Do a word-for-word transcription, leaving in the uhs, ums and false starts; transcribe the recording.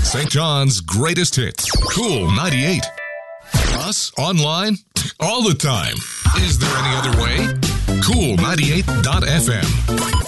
Saint John's greatest hits. Cool ninety-eight. Us online all the time. Is there any other way? cool ninety-eight dot f m.